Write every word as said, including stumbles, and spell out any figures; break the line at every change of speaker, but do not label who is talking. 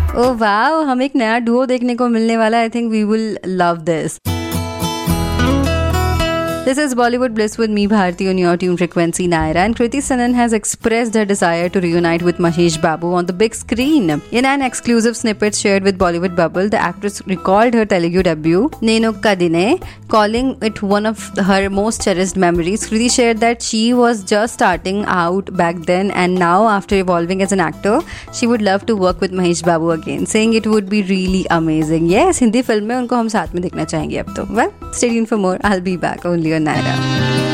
Oh wow, हम एक नया डुओ देखने को मिलने वाला है. I think we will love this. This is Bollywood Bliss with me, Bharti, on your tune frequency Naira. And Kriti Sanon has expressed her desire to reunite with Mahesh Babu on the big screen. In an exclusive snippet shared with Bollywood Bubble, the actress recalled her Telugu debut, Nenu Kadine, calling it one of her most cherished memories. Kriti shared that she was just starting out back then, and now, after evolving as an actor, she would love to work with Mahesh Babu again, saying it would be really amazing. Yes, Hindi film में उनको हम साथ में देखना चाहेंगे अब तो. Well, stay tuned for more. I'll be back only on Naira.